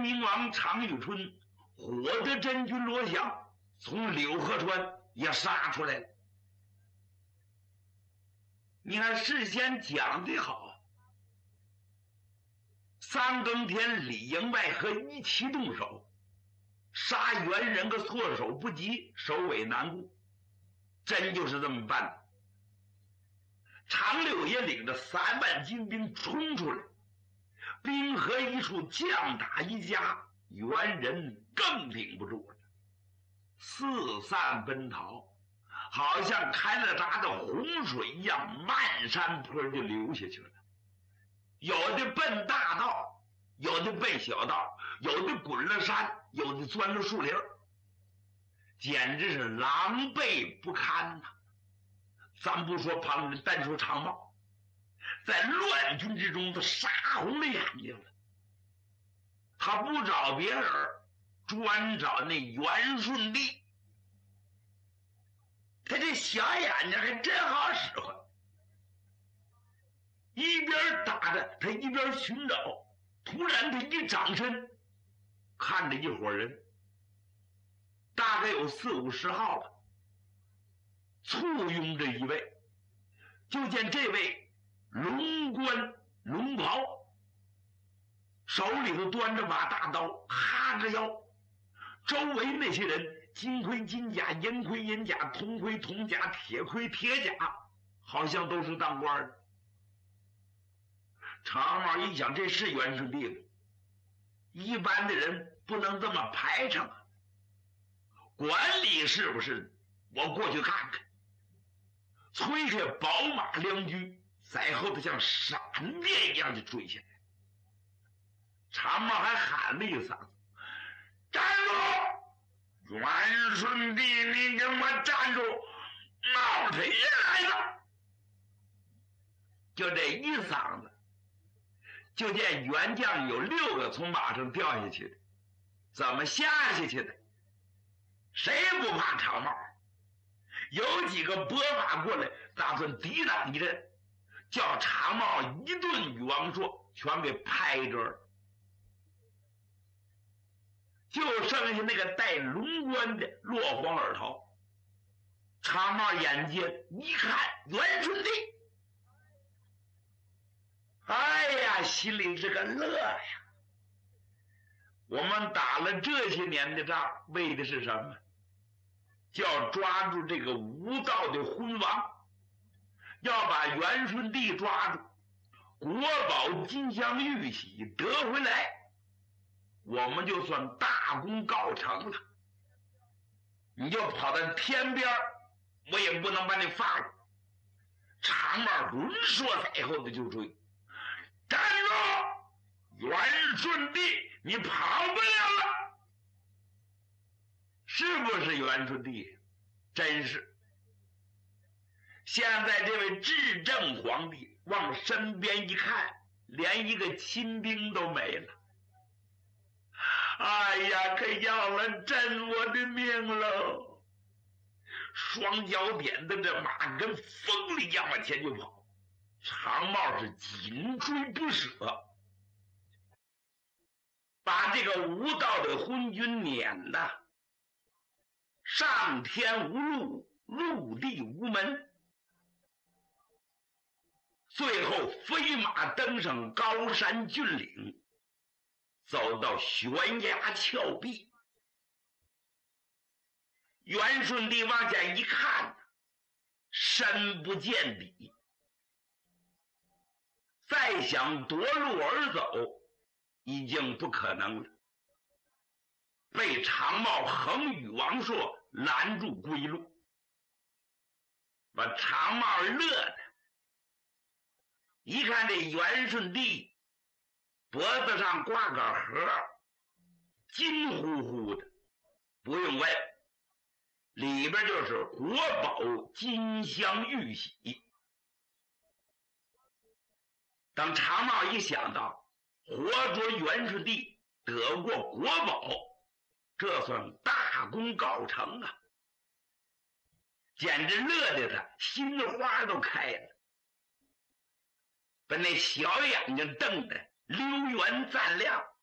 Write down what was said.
明王常遇春获得真君罗祥，从柳河川也杀出来了。你看事先讲的好，三更天里应外合一起动手，杀元人个措手不及，首尾难顾，真就是这么办的。常六爷领着3万精兵冲出来，兵合一处，将打一家，元人更顶不住了，四散奔逃，好像开了闸的洪水一样，漫山坡就流下去了。有的奔大道，有的奔小道，有的滚了山，有的钻了树林，简直是狼狈不堪呐！咱不说旁人，单说常茂，在乱军之中都杀红了眼睛了。他不找别人，专找那元顺帝。他这小眼睛还真好使唤，一边打着他一边寻找。突然他一掌身，看着一伙人，大概有40、50号吧，簇拥着一位。就见这位龙冠龙袍，手里头端着把大刀，哈着腰，周围那些人金盔金甲，银盔银甲，铜盔铜甲，铁盔铁甲，好像都是当官的。常茂一想，这是元顺帝吗？一般的人不能这么排场啊，管理是不是？我过去看看。催开宝马良驹，在后头像闪电一样就追下来。常茂还喊了一嗓子：“站住！元顺帝，你给我站住！冒他爷来了！”就这一嗓子，就见元将有6个从马上掉下去的。怎么下下去的？谁不怕常茂？有几个拨马过来，打算抵挡一阵，叫常茂一顿与王说，全给拍着了。就剩下那个戴龙冠的落荒而逃。常茂眼尖一看，元顺帝，哎呀，心里是个乐呀！我们打了这些年的仗，为的是什么？就要抓住这个无道的昏王，要把元顺帝抓住，国宝金镶玉玺得回来，我们就算大功告成了。你就跑到天边，我也不能把你放了。常茂轮说在后的就追，站住！元顺帝，你跑不了了！是不是元顺帝？真是。现在这位至正皇帝往身边一看，连一个亲兵都没了。哎呀，可要了朕我的命喽！双脚点的这马跟风一样往前就跑，常茂是紧追不舍，把这个无道的昏君撵的上天无路，陆地无门，最后飞马登上高山峻岭，走到悬崖峭壁。元顺帝往下一看，深不见底，再想夺路而走已经不可能了，被常茂横与王朔拦住归路，把常茂乐的。一看这元顺帝脖子上挂个盒，金乎乎的，不用问，里边就是国宝金镶玉玺。当常茂一想到活捉元顺帝得过国宝，这算大功告成啊，简直乐得他心花都开了，把那小眼睛瞪得溜圆赞亮。